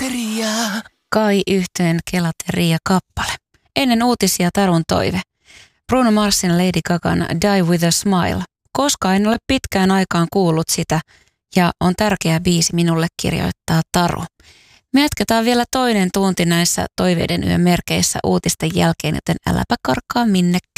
Kelateria. Kai Yhtyeen Kelateria-kappale. Ennen uutisia Tarun toive. Bruno Marsin Lady Gagan Die With A Smile. Koska en ole pitkään aikaan kuullut sitä ja on tärkeä biisi minulle, kirjoittaa Taru. Me jatketaan vielä toinen tunti näissä toiveiden yön merkeissä uutisten jälkeen, joten äläpä karkkaa minnekään.